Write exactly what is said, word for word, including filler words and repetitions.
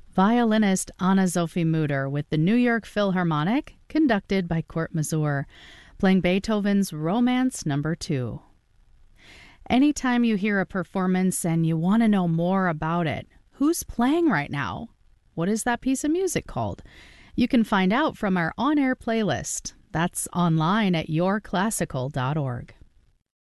violinist Anna-Sophie Mutter with the New York Philharmonic, conducted by Kurt Masur, playing Beethoven's Romance Number two. Anytime you hear a performance and you want to know more about it, who's playing right now? What is that piece of music called? You can find out from our on-air playlist. That's online at your classical dot org.